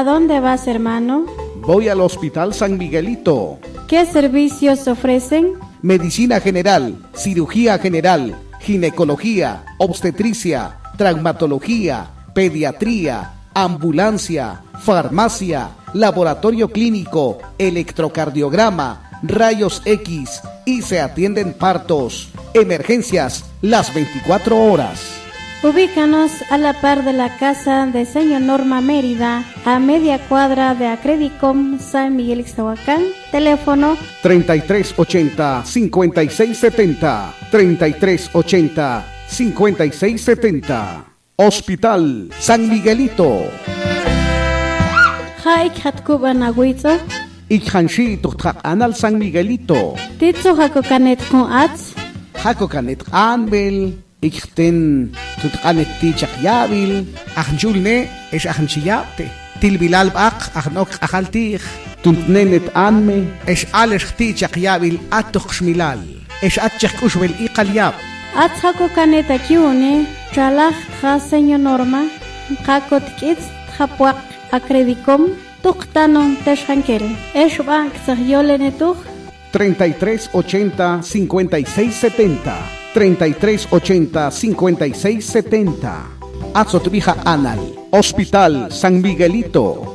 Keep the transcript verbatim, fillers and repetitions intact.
¿A dónde vas, hermano? Voy al Hospital San Miguelito. ¿Qué servicios ofrecen? Medicina general, cirugía general, ginecología, obstetricia, traumatología, pediatría, ambulancia, farmacia, laboratorio clínico, electrocardiograma, rayos X y se atienden partos, emergencias las veinticuatro horas. Ubícanos a la par de la casa de señor Norma Mérida, a media cuadra de Acredicom San Miguel Ixtahuacán. Teléfono treinta y tres ochenta, cincuenta y seis setenta, treinta y tres ochenta, cincuenta y seis setenta. Hospital San Miguelito. Haik Hatkuban Agüito. Ikhanshi Tuktak Anal San Miguelito. Titsu Hakokanet con Ats. Hakokanet Anbel. Ikten Tutkanet Tichak Yabil. Ahnjulne es Ahnchiyapte. Tilbilal Bak Ahnok Ahaltich. Tuntnenet Anme es Alesh Tichak Yabil Atok Shmilal. Es Atchak Ushbel Iqalyab. Ats Hakokanet Akiune. Chalach Tja señor Norma. Hakot Kits Hapuak Acredicom. Tuktanon Teshankel. Es Bank Zahyolenetuch. treinta y tres ochenta, cincuenta y seis setenta. treinta y tres ochenta, cincuenta y seis setenta. Azotvija Anal. Hospital San Miguelito.